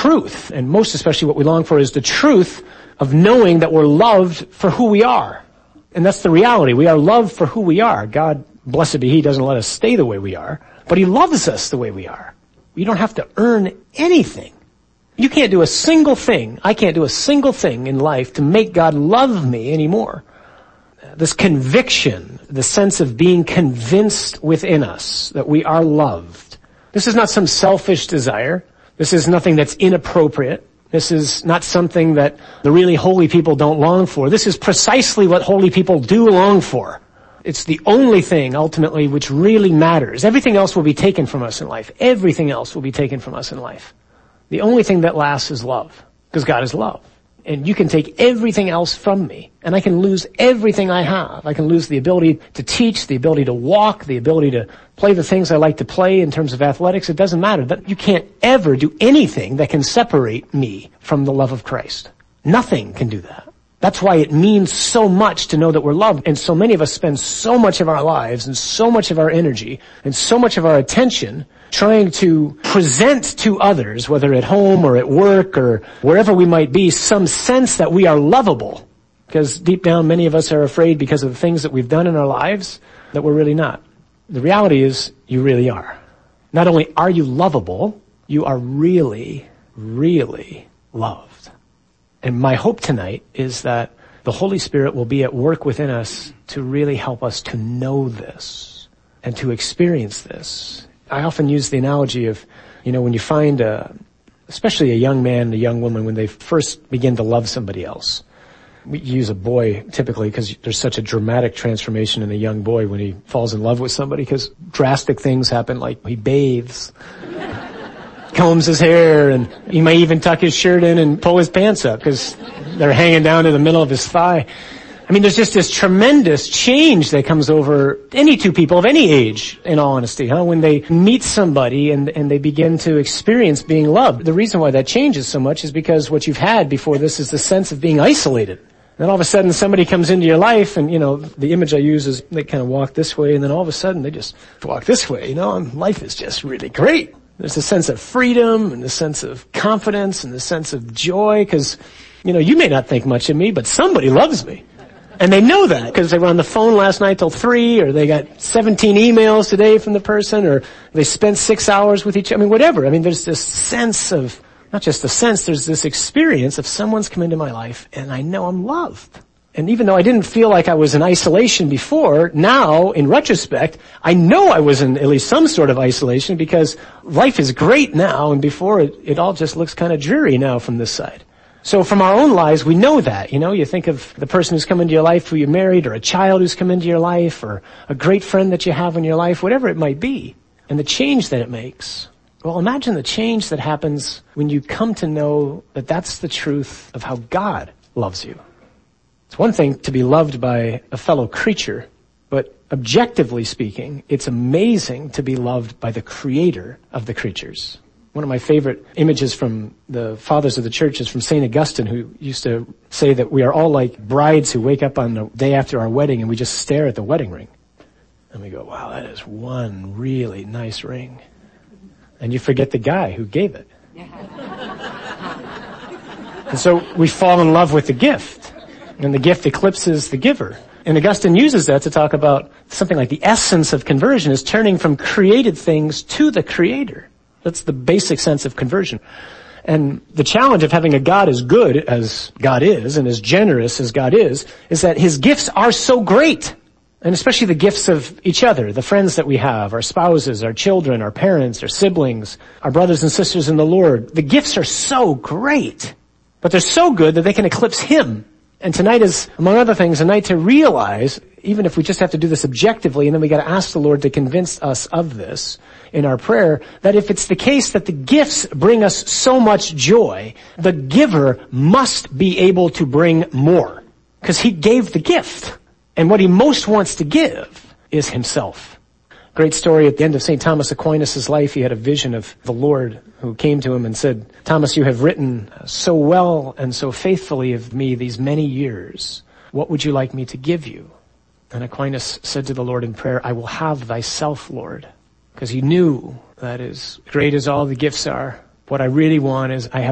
truth, and most especially what we long for is the truth of knowing that we're loved for who we are. And that's the reality. We are loved for who we are. God, blessed be He, doesn't let us stay the way we are, but He loves us the way we are. You don't have to earn anything. You can't do a single thing. I can't do a single thing in life to make God love me anymore. This conviction, the sense of being convinced within us that we are loved. This is not some selfish desire. This is nothing that's inappropriate. This is not something that the really holy people don't long for. This is precisely what holy people do long for. It's the only thing, ultimately, which really matters. Everything else will be taken from us in life. Everything else will be taken from us in life. The only thing that lasts is love, because God is love. And you can take everything else from me, and I can lose everything I have. I can lose the ability to teach, the ability to walk, the ability to play the things I like to play in terms of athletics. It doesn't matter. But you can't ever do anything that can separate me from the love of Christ. Nothing can do that. That's why it means so much to know that we're loved. And so many of us spend so much of our lives and so much of our energy and so much of our attention trying to present to others, whether at home or at work or wherever we might be, some sense that we are lovable. Because deep down, many of us are afraid because of the things that we've done in our lives that we're really not. The reality is you really are. Not only are you lovable, you are really, really loved. And my hope tonight is that the Holy Spirit will be at work within us to really help us to know this and to experience this. I often use the analogy of, when you find especially a young man, a young woman, when they first begin to love somebody else. We use a boy typically because there's such a dramatic transformation in a young boy when he falls in love with somebody, because drastic things happen, like he bathes, combs his hair, and he may even tuck his shirt in and pull his pants up because they're hanging down to the middle of his thigh. I mean, there's just this tremendous change that comes over any two people of any age, in all honesty, when they meet somebody and they begin to experience being loved. The reason why that changes so much is because what you've had before this is the sense of being isolated. Then all of a sudden somebody comes into your life and, the image I use is they kind of walk this way, and then all of a sudden they just walk this way, and life is just really great. There's a sense of freedom and a sense of confidence and a sense of joy because, you may not think much of me, but somebody loves me. And they know that because they were on the phone last night till 3, or they got 17 emails today from the person, or they spent 6 hours with each other. Whatever. There's this sense of, not just a sense, there's this experience of someone's come into my life and I know I'm loved. And even though I didn't feel like I was in isolation before, now, in retrospect, I know I was in at least some sort of isolation because life is great now, and before it all just looks kind of dreary now from this side. So from our own lives, we know that, you think of the person who's come into your life who you married, or a child who's come into your life, or a great friend that you have in your life, whatever it might be, and the change that it makes. Well, imagine the change that happens when you come to know that that's the truth of how God loves you. It's one thing to be loved by a fellow creature, but objectively speaking, it's amazing to be loved by the Creator of the creatures. One of my favorite images from the fathers of the church is from St. Augustine, who used to say that we are all like brides who wake up on the day after our wedding and we just stare at the wedding ring. And we go, wow, that is one really nice ring. And you forget the guy who gave it. And so we fall in love with the gift, and the gift eclipses the giver. And Augustine uses that to talk about something like the essence of conversion is turning from created things to the Creator. That's the basic sense of conversion. And the challenge of having a God as good as God is and as generous as God is that His gifts are so great. And especially the gifts of each other, the friends that we have, our spouses, our children, our parents, our siblings, our brothers and sisters in the Lord. The gifts are so great, but they're so good that they can eclipse Him. And tonight is, among other things, a night to realize, even if we just have to do this objectively, and then we got to ask the Lord to convince us of this in our prayer, that if it's the case that the gifts bring us so much joy, the giver must be able to bring more, because He gave the gift. And what He most wants to give is Himself. Great story at the end of St. Thomas Aquinas' life. He had a vision of the Lord who came to him and said, Thomas, you have written so well and so faithfully of me these many years. What would you like me to give you? And Aquinas said to the Lord in prayer, I will have thyself, Lord. Because he knew that as great as all the gifts are, what I really want is I have